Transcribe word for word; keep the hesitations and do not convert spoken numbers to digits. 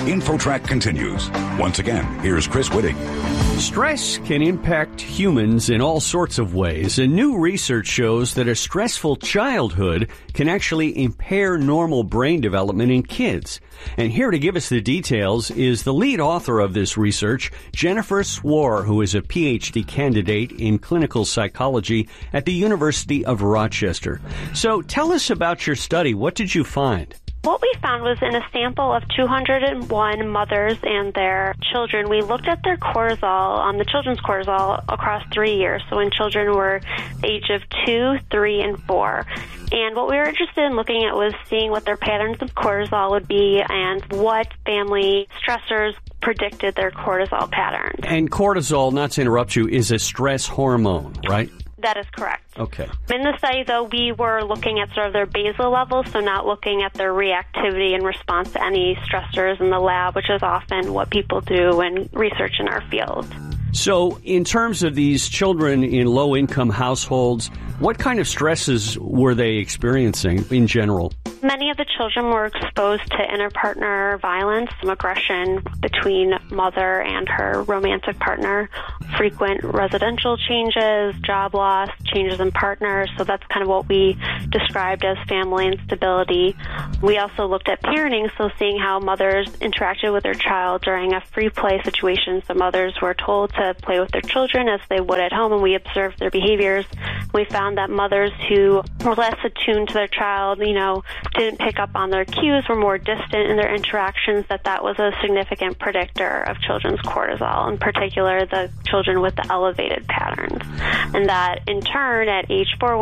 InfoTrack continues. Once again, here's Chris Whitting. Stress can impact humans in all sorts of ways, and new research shows that a stressful childhood can actually impair normal brain development in kids. And here to give us the details is the lead author of this research, Jennifer Swore, who is a P H D candidate in clinical psychology at the University of Rochester. So tell us about your study. What did you find? What we found was in a sample of two hundred one mothers and their children, we looked at their cortisol, um, the children's cortisol, across three years. So when children were the age of two, three, and four. And what we were interested in looking at was seeing what their patterns of cortisol would be and what family stressors predicted their cortisol patterns. And cortisol, not to interrupt you, is a stress hormone, right? That is correct. Okay. In the study, though, we were looking at sort of their basal levels, so not looking at their reactivity in response to any stressors in the lab, which is often what people do in research in our field. So in terms of these children in low-income households, what kind of stresses were they experiencing in general? Many of the children were exposed to interpartner violence, some aggression between mother and her romantic partner, frequent residential changes, job loss, changes in partners. So that's kind of what we described as family instability. We also looked at parenting, so seeing how mothers interacted with their child during a free play situation. So mothers were told to play with their children as they would at home, and we observed their behaviors. We found that mothers who were less attuned to their child, you know, didn't pick up on their cues, were more distant in their interactions, that that was a significant predictor of children's cortisol, in particular the children with the elevated patterns. And that in turn at age four,